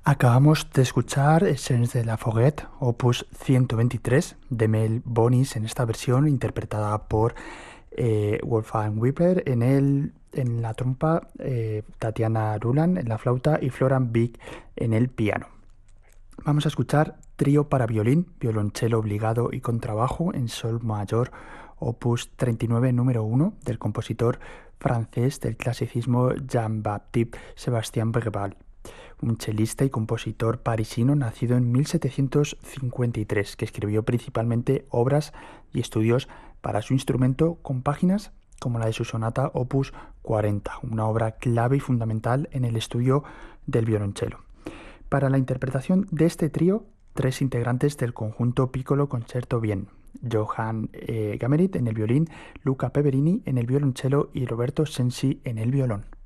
Acabamos de escuchar Escenes de la Foguette, opus 123, de Mel Bonis en esta versión interpretada por Wolfgang Wipler en la trompa, Tatiana Ruland en la flauta y Florian Wieck en el piano. Vamos a escuchar Trío para violín, violonchelo obligado y contrabajo en sol mayor, opus 39 número 1 del compositor francés del clasicismo Jean-Baptiste Sébastien Breval, un chelista y compositor parisino nacido en 1753, que escribió principalmente obras y estudios para su instrumento con páginas como la de su sonata opus 40, una obra clave y fundamental en el estudio del violonchelo. Para la interpretación de este trío, tres integrantes del conjunto Piccolo Concerto Bien: Johann Gamerit en el violín, Luca Peverini en el violonchelo y Roberto Sensi en el violón.